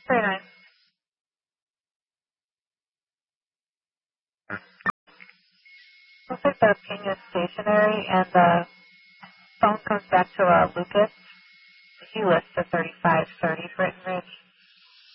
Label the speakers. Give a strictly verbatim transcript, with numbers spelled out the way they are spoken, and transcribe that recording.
Speaker 1: thirty-nine. Looks like the ping is stationary and the phone comes back to uh, Lucas. He lists the thirty-five thirty for written range.